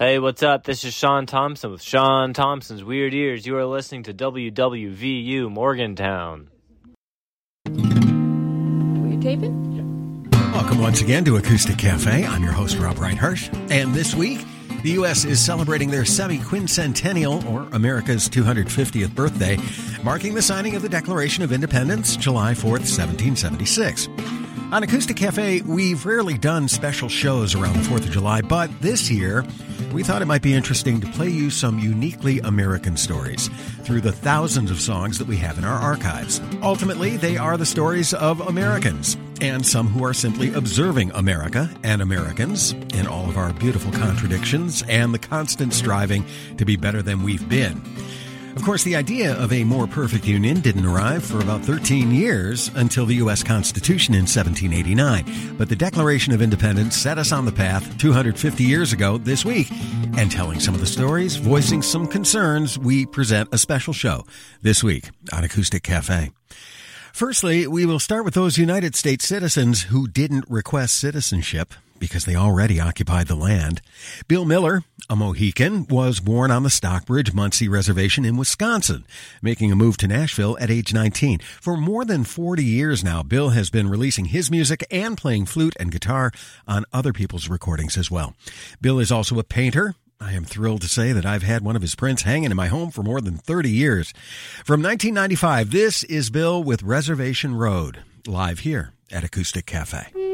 Hey, what's up? This is Sean Thompson with Sean Thompson's Weird Ears. You are listening to WWVU Morgantown. Were you taping? Yeah. Welcome once again to Acoustic Cafe. I'm your host, Rob Reinhardt. And this week, the U.S. is celebrating their semi-quincentennial, or America's 250th birthday, marking the signing of the Declaration of Independence, July 4th, 1776. On Acoustic Cafe, we've rarely done special shows around the 4th of July, but this year, we thought it might be interesting to play you some uniquely American stories through the thousands of songs that we have in our archives. Ultimately, they are the stories of Americans, and some who are simply observing America and Americans in all of our beautiful contradictions and the constant striving to be better than we've been. Of course, the idea of a more perfect union didn't arrive for about 13 years until the U.S. Constitution in 1789. But the Declaration of Independence set us on the path 250 years ago this week. And telling some of the stories, voicing some concerns, we present a special show this week on Acoustic Cafe. Firstly, we will start with those United States citizens who didn't request citizenship because they already occupied the land. Bill Miller, a Mohican, was born on the Stockbridge-Muncie Reservation in Wisconsin, making a move to Nashville at age 19. For more than 40 years now, Bill has been releasing his music and playing flute and guitar on other people's recordings as well. Bill is also a painter. I am thrilled to say that I've had one of his prints hanging in my home for more than 30 years. From 1995, this is Bill with Reservation Road, live here at Acoustic Cafe.